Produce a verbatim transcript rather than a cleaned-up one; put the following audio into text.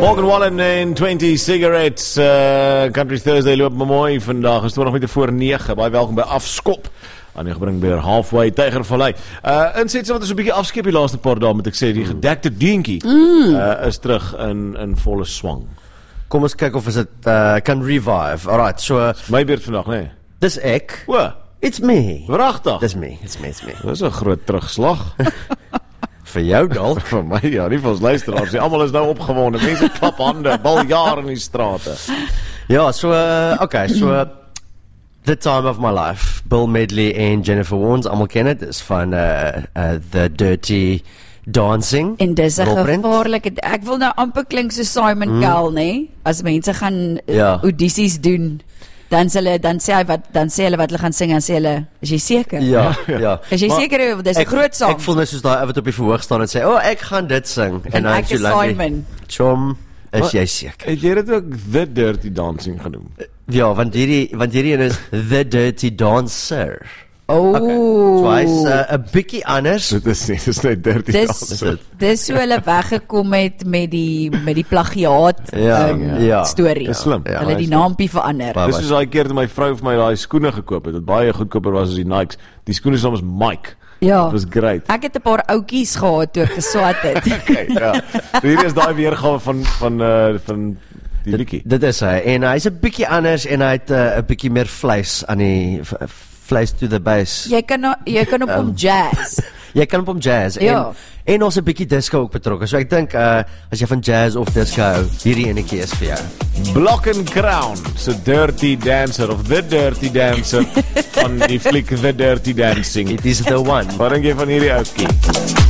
Morgan Wallen en twenty Cigarettes. Uh, Country Thursday loop maar mooi vandag. Is twintig minute voor negen. Baie welkom by Afskop. En ek bring weer halfway Tygervallei. Uh, insetse wat ons 'n bietjie afskep die laaste paar dae, moet ek sê, die gedekte deentjie mm. uh, is terug in in volle swang. Kom ons kyk of ons dit uh, kan revive. Alright, so My beurt vandag, nee. dis ek. O, It's me. Wragtig. Dis me. It's me, it's me. Dis 'n groot terugslag. Vir jou dalk. Vir my, ja, nie vir ons luisteraars. Die almal is nou opgewonde. Mense klap hande, baljaar in die strate. Ja, so uh, okay, so uh, The Time of My Life. Bill Medley en Jennifer Warnes, almal ken dit, is van uh, uh, The Dirty Dancing. En dis 'n rolprent. gevaarlike, ek wil nou amper klink so Simon mm. Cowell, nê? As mense gaan Ja. audisies doen, dan sê hulle dan sê hy wat dan sê hulle wat hulle gaan sing, dan sê hulle, is jy seker? Ja, ja. Is jy Maar seker dis 'n ek- groot sang? Ek voel net soos daai ou wat op die verhoog staan en sê, "O, oh, ek gaan dit sing." En dan ek sê is Lucky, Simon. Chom, is Wat? jy seker? Het jy dit ook The Dirty Dancing genoem? Ja, want hierdie want hierdie een is The Dirty Dancer. Oh. So hy's 'n uh, bietjie anders. Dit is nie, dit is net Dirty Dis Dancing. dis so hulle weggekom het met die met die plagiaat Ja, um, ja. storie. Dis slim. Ja, Hulle het die dis slim. naampie verander. Baie Dis soos daai keer toe my vrou vir my daai skoene gekoop het, wat baie goedkoper was as die Nikes. Die skoene se naam is Mike. Ja. Dit was great. Ek het 'n paar outjies gehad toe ek geswat het. Okay, ja. So hier is daai weergawe van van uh, van die liedjie. Dit is hy. En hy's 'n bietjie anders en hy het 'n uh, bietjie meer vleis aan die v- vleis to the base. Jy kan nou- jy kan op Um, hom jazz. Jy kan op hom jazz Ja. en en ons 'n bietjie disco ook betrokke. So ek dink uh, as jy van jazz of disco hou, hierdie enetjie is vir jou. Block and Crown, so Dirty Dancer of The Dirty Dancer van die fliek The Dirty Dancing. It is the one. Wat dink jy van hierdie ouetjie?